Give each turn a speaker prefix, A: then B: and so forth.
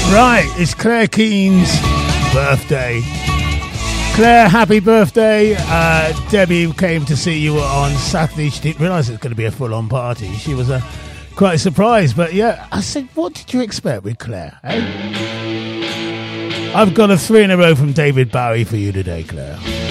A: Right, it's Claire Keane's birthday. Claire, happy birthday. Debbie came to see you on Saturday. She didn't realise it was going to be a full-on party. She was quite surprised. But yeah, I said, what did you expect with Claire? Eh? I've got a 3 in a row from David Bowie for you today, Claire.